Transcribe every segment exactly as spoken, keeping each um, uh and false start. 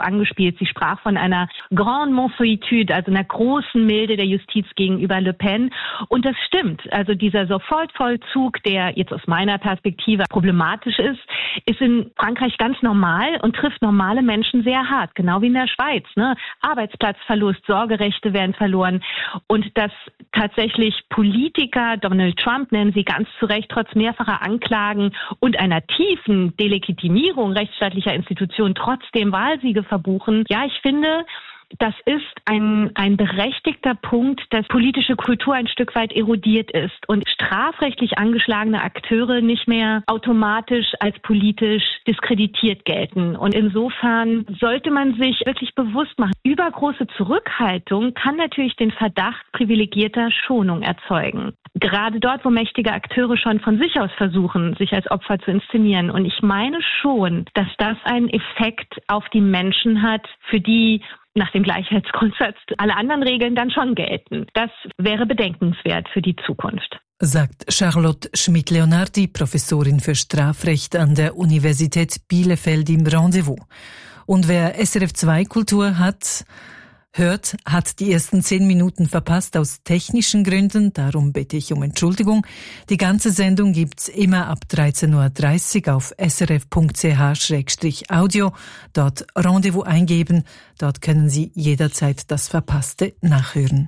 angespielt. Sie sprach von einer grande mansuétude, also einer großen Milde der Justiz gegenüber Le Pen. Und das stimmt. Also dieser Sofortvollzug, der jetzt aus meiner Perspektive problematisch ist, ist in Frankreich ganz normal und trifft normale Menschen sehr hart. Genau wie in der Schweiz. Ne? Arbeitsplatzverlust, Sorgerechte werden verloren. Und dass tatsächlich Politiker, Donald Trump nennen sie ganz zu Recht, trotz mehrfacher Anklagen und einer tiefen Delegitimierung rechtsstaatlicher Institutionen trotzdem Wahlsiege verbuchen. Ja, ich finde, das ist ein, ein berechtigter Punkt, dass politische Kultur ein Stück weit erodiert ist und strafrechtlich angeschlagene Akteure nicht mehr automatisch als politisch diskreditiert gelten. Und insofern sollte man sich wirklich bewusst machen, übergroße Zurückhaltung kann natürlich den Verdacht privilegierter Schonung erzeugen. Gerade dort, wo mächtige Akteure schon von sich aus versuchen, sich als Opfer zu inszenieren. Und ich meine schon, dass das einen Effekt auf die Menschen hat, für die nach dem Gleichheitsgrundsatz alle anderen Regeln dann schon gelten. Das wäre bedenkenswert für die Zukunft. Sagt Charlotte Schmidt-Leonardi, Professorin für Strafrecht an der Universität Bielefeld im Rendezvous. Und wer S R F zwei Kultur hat, hört, hat die ersten zehn Minuten verpasst aus technischen Gründen. Darum bitte ich um Entschuldigung. Die ganze Sendung gibt's immer ab dreizehn Uhr dreißig auf srf punkt c h slash audio. Dort Rendezvous eingeben. Dort können Sie jederzeit das Verpasste nachhören.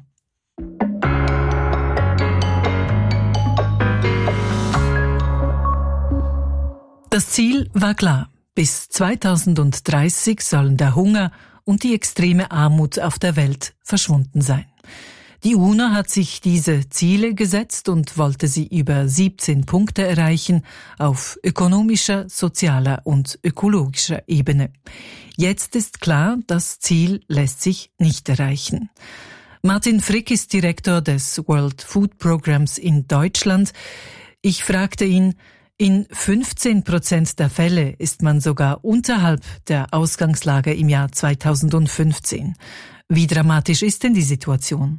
Das Ziel war klar. Bis zweitausenddreißig sollen der Hunger und die extreme Armut auf der Welt verschwunden sein. Die UNO hat sich diese Ziele gesetzt und wollte sie über siebzehn Punkte erreichen auf ökonomischer, sozialer und ökologischer Ebene. Jetzt ist klar, das Ziel lässt sich nicht erreichen. Martin Frick ist Direktor des World Food Programs in Deutschland. Ich fragte ihn, in fünfzehn Prozent der Fälle ist man sogar unterhalb der Ausgangslage im Jahr zweitausendfünfzehn. Wie dramatisch ist denn die Situation?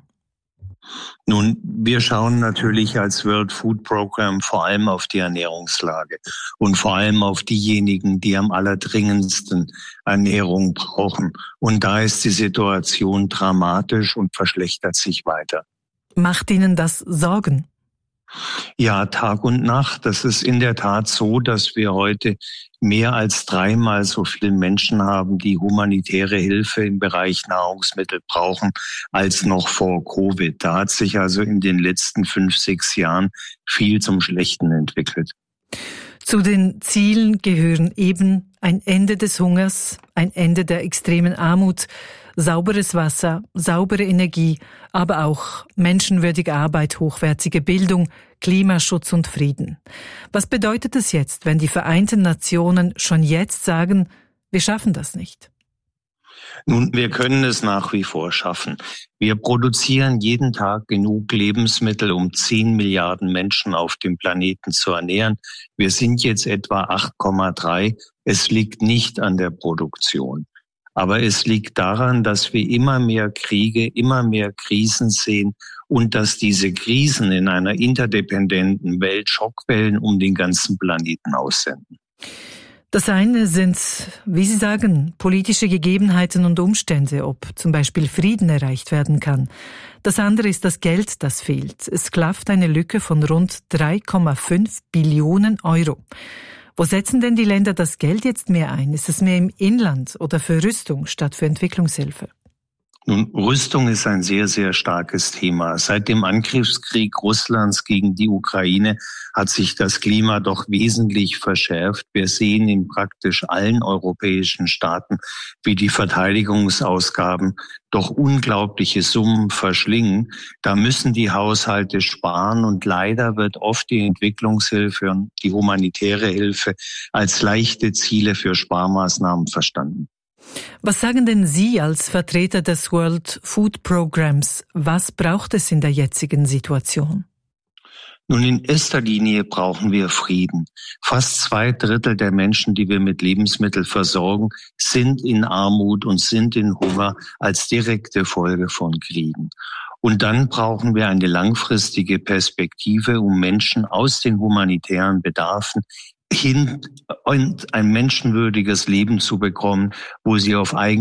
Nun, wir schauen natürlich als World Food Program vor allem auf die Ernährungslage und vor allem auf diejenigen, die am allerdringendsten Ernährung brauchen. Und da ist die Situation dramatisch und verschlechtert sich weiter. Macht Ihnen das Sorgen? Ja, Tag und Nacht. Das ist in der Tat so, dass wir heute mehr als dreimal so viele Menschen haben, die humanitäre Hilfe im Bereich Nahrungsmittel brauchen, als noch vor Covid. Da hat sich also in den letzten fünf, sechs Jahren viel zum Schlechten entwickelt. Zu den Zielen gehören eben ein Ende des Hungers, ein Ende der extremen Armut, sauberes Wasser, saubere Energie, aber auch menschenwürdige Arbeit, hochwertige Bildung, Klimaschutz und Frieden. Was bedeutet es jetzt, wenn die Vereinten Nationen schon jetzt sagen, wir schaffen das nicht? Nun, wir können es nach wie vor schaffen. Wir produzieren jeden Tag genug Lebensmittel, um zehn Milliarden Menschen auf dem Planeten zu ernähren. Wir sind jetzt etwa acht Komma drei. Es liegt nicht an der Produktion. Aber es liegt daran, dass wir immer mehr Kriege, immer mehr Krisen sehen und dass diese Krisen in einer interdependenten Welt Schockwellen um den ganzen Planeten aussenden. Das eine sind, wie Sie sagen, politische Gegebenheiten und Umstände, ob zum Beispiel Frieden erreicht werden kann. Das andere ist das Geld, das fehlt. Es klafft eine Lücke von rund drei Komma fünf Billionen Euro. Wo setzen denn die Länder das Geld jetzt mehr ein? Ist es mehr im Inland oder für Rüstung statt für Entwicklungshilfe? Nun, Rüstung ist ein sehr, sehr starkes Thema. Seit dem Angriffskrieg Russlands gegen die Ukraine hat sich das Klima doch wesentlich verschärft. Wir sehen in praktisch allen europäischen Staaten, wie die Verteidigungsausgaben doch unglaubliche Summen verschlingen. Da müssen die Haushalte sparen und leider wird oft die Entwicklungshilfe und die humanitäre Hilfe als leichte Ziele für Sparmaßnahmen verstanden. Was sagen denn Sie als Vertreter des World Food Programs? Was braucht es in der jetzigen Situation? Nun, in erster Linie brauchen wir Frieden. Fast zwei Drittel der Menschen, die wir mit Lebensmitteln versorgen, sind in Armut und sind in Hunger als direkte Folge von Kriegen. Und dann brauchen wir eine langfristige Perspektive, um Menschen aus den humanitären Bedarfen hin und ein menschenwürdiges Leben zu bekommen, wo sie auf eigene